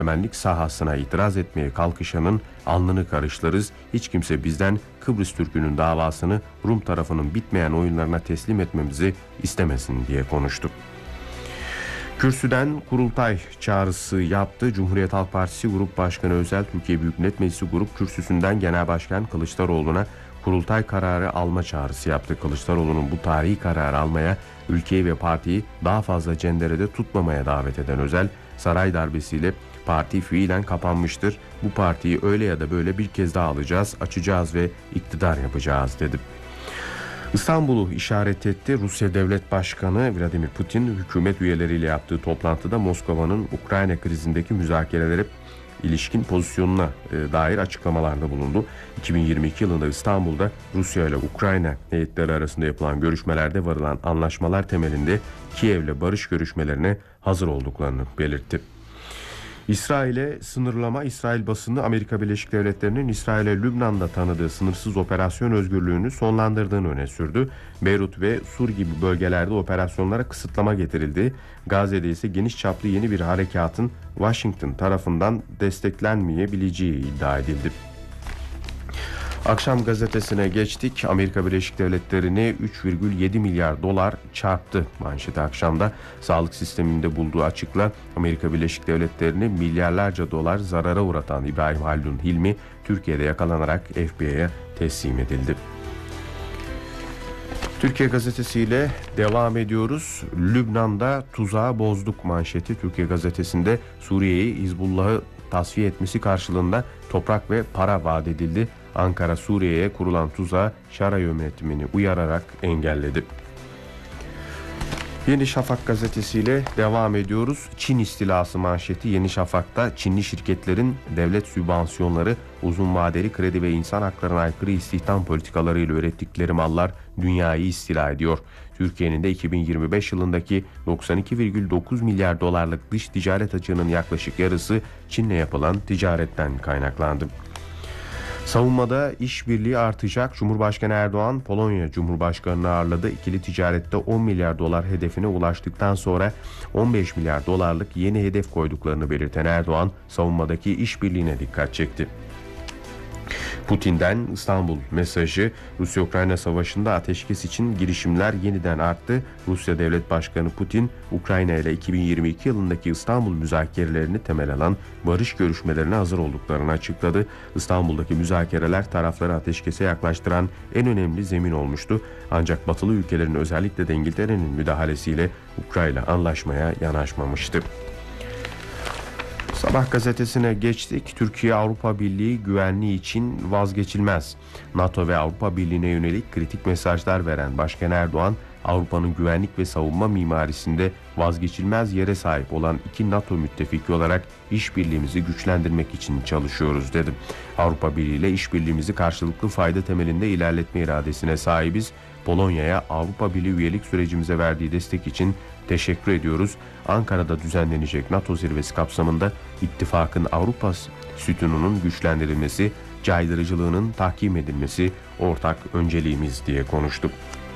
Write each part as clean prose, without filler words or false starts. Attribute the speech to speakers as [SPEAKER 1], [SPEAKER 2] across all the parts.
[SPEAKER 1] egemenlik sahasına itiraz etmeye kalkışanın alnını karışlarız. Hiç kimse bizden Kıbrıs Türk'ünün davasını Rum tarafının bitmeyen oyunlarına teslim etmemizi istemesin diye konuştu. Kürsüden kurultay çağrısı yaptı. Cumhuriyet Halk Partisi Grup Başkanı Özel, Türkiye Büyük Millet Meclisi Grup Kürsüsü'nden Genel Başkan Kılıçdaroğlu'na kurultay kararı alma çağrısı yaptı. Kılıçdaroğlu'nun bu tarihi kararı almaya, ülkeyi ve partiyi daha fazla cenderede tutmamaya davet eden Özel, saray darbesiyle parti fiilen kapanmıştır. Bu partiyi öyle ya da böyle bir kez daha alacağız, açacağız ve iktidar yapacağız dedi. İstanbul'u işaret etti. Rusya Devlet Başkanı Vladimir Putin, hükümet üyeleriyle yaptığı toplantıda Moskova'nın Ukrayna krizindeki müzakerelere ilişkin pozisyonuna dair açıklamalarda bulundu. 2022 yılında İstanbul'da Rusya ile Ukrayna heyetleri arasında yapılan görüşmelerde varılan anlaşmalar temelinde Kiev'le barış görüşmelerine hazır olduklarını belirtti. İsrail'e sınırlama. İsrail basını Amerika Birleşik Devletleri'nin İsrail'e Lübnan'da tanıdığı sınırsız operasyon özgürlüğünü sonlandırdığını öne sürdü. Beyrut ve Sur gibi bölgelerde operasyonlara kısıtlama getirildi. Gazze'de ise geniş çaplı yeni bir harekatın Washington tarafından desteklenmeyebileceği iddia edildi. Akşam gazetesine geçtik. Amerika Birleşik Devletleri'ni 3,7 milyar dolar çarptı. Manşeti akşamda sağlık sisteminde bulduğu açıkla Amerika Birleşik Devletleri'ni milyarlarca dolar zarara uğratan İbrahim Haldun Hilmi Türkiye'de yakalanarak FBI'ye teslim edildi. Türkiye gazetesiyle devam ediyoruz. Lübnan'da tuzağı bozduk manşeti Türkiye gazetesinde Suriye'yi Hizbullah'ı tasfiye etmesi karşılığında toprak ve para vaat edildi. Ankara Suriye'ye kurulan tuzağı Şara yönetimini uyararak engelledi. Yeni Şafak gazetesiyle devam ediyoruz. Çin istilası manşeti Yeni Şafak'ta Çinli şirketlerin devlet sübvansiyonları, uzun vadeli kredi ve insan haklarına aykırı istihdam politikalarıyla ürettikleri mallar dünyayı istila ediyor. Türkiye'nin de 2025 yılındaki 92,9 milyar dolarlık dış ticaret açığının yaklaşık yarısı Çin'le yapılan ticaretten kaynaklandı. Savunmada işbirliği artacak. Cumhurbaşkanı Erdoğan Polonya Cumhurbaşkanı'nı ağırladı. İkili ticarette 10 milyar dolar hedefine ulaştıktan sonra 15 milyar dolarlık yeni hedef koyduklarını belirten Erdoğan savunmadaki işbirliğine dikkat çekti. Putin'den İstanbul mesajı. Rusya-Ukrayna savaşında ateşkes için girişimler yeniden arttı. Rusya Devlet Başkanı Putin, Ukrayna ile 2022 yılındaki İstanbul müzakerelerini temel alan barış görüşmelerine hazır olduklarını açıkladı. İstanbul'daki müzakereler tarafları ateşkese yaklaştıran en önemli zemin olmuştu. Ancak batılı ülkelerin, özellikle de İngiltere'nin müdahalesiyle Ukrayna anlaşmaya yanaşmamıştı. Sabah gazetesine geçtik. Türkiye Avrupa Birliği güvenliği için vazgeçilmez. NATO ve Avrupa Birliği'ne yönelik kritik mesajlar veren Başkan Erdoğan, Avrupa'nın güvenlik ve savunma mimarisinde vazgeçilmez yere sahip olan iki NATO müttefiki olarak işbirliğimizi güçlendirmek için çalışıyoruz dedi. Avrupa Birliği ile işbirliğimizi karşılıklı fayda temelinde ilerletme iradesine sahibiz. Polonya'ya Avrupa Birliği üyelik sürecimize verdiği destek için teşekkür ediyoruz. Ankara'da düzenlenecek NATO zirvesi kapsamında ittifakın Avrupa sütununun güçlendirilmesi, caydırıcılığının tahkim edilmesi ortak önceliğimiz diye konuştuk.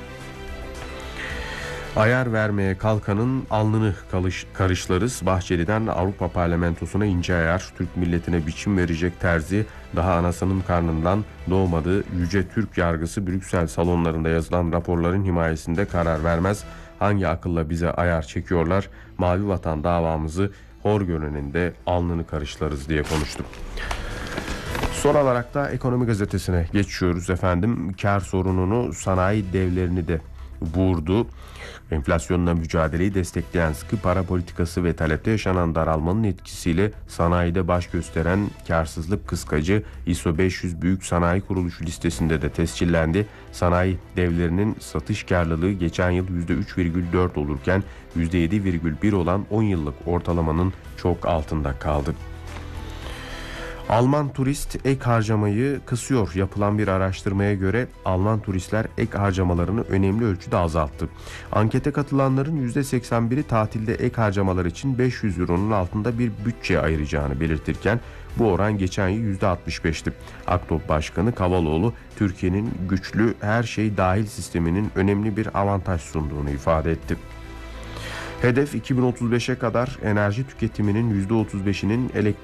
[SPEAKER 1] Ayar vermeye kalkanın alnını karışlarız. Bahçeli'den Avrupa Parlamentosu'na ince ayar. Türk milletine biçim verecek terzi daha anasının karnından doğmadı. Yüce Türk yargısı Brüksel salonlarında yazılan raporların himayesinde karar vermez. Hangi akılla bize ayar çekiyorlar? Mavi Vatan davamızı hor görenin de alnını karışlarız diye konuştuk. Son olarak da Ekonomi Gazetesi'ne geçiyoruz efendim. Kar sorununu sanayi devlerini de vurdu. Enflasyonla mücadeleyi destekleyen sıkı para politikası ve talepte yaşanan daralmanın etkisiyle sanayide baş gösteren karsızlık kıskacı ISO 500 Büyük Sanayi Kuruluşu listesinde de tescillendi. Sanayi devlerinin satış karlılığı geçen yıl %3,4 olurken %7,1 olan 10 yıllık ortalamanın çok altında kaldı. Alman turist ek harcamayı kısıyor. Yapılan bir araştırmaya göre Alman turistler ek harcamalarını önemli ölçüde azalttı. Ankete katılanların %81'i tatilde ek harcamalar için 500 euronun altında bir bütçe ayıracağını belirtirken bu oran geçen yıl %65'ti. Aktop Başkanı Kavaloğlu, Türkiye'nin güçlü her şey dahil sisteminin önemli bir avantaj sunduğunu ifade etti. Hedef 2035'e kadar enerji tüketiminin %35'inin elektrik